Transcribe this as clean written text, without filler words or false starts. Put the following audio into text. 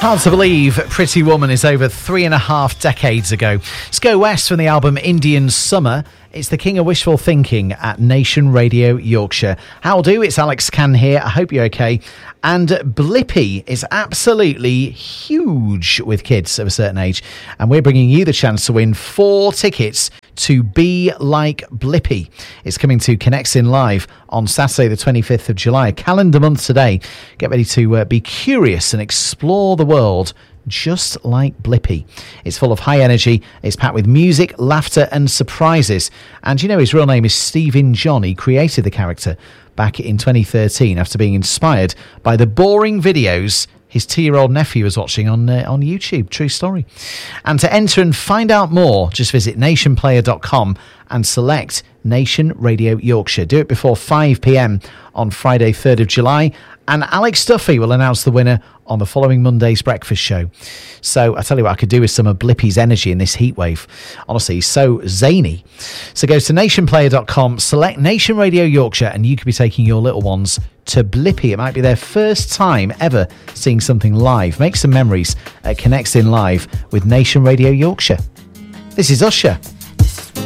Hard to believe Pretty Woman is over 3.5 decades ago. Let's go west from the album Indian Summer. It's the King of Wishful Thinking at Nation Radio Yorkshire. How'll do? It's Alex Can here. I hope you're okay. And Blippi is absolutely huge with kids of a certain age. And we're bringing you the chance to win 4 tickets to Be Like Blippi. It's coming to Connects In Live on Saturday the 25th of July, a calendar month today. Get ready to be curious and explore the world just like Blippi. It's full of high energy, it's packed with music, laughter and surprises. And you know his real name is Stephen John. He created the character back in 2013 after being inspired by the boring videos his 2-year-old nephew was watching on YouTube. True story. And to enter and find out more, just visit nationplayer.com and select Nation Radio Yorkshire. Do it before 5 p.m. on Friday, 3rd of July. And Alex Duffy will announce the winner on the following Monday's breakfast show. So I tell you what, I could do with some of Blippi's energy in this heat wave. Honestly, he's so zany. So go to nationplayer.com, select Nation Radio Yorkshire, and you could be taking your little ones to Blippi. It might be their first time ever seeing something live. Make some memories at Connects In Live with Nation Radio Yorkshire. This is Usher.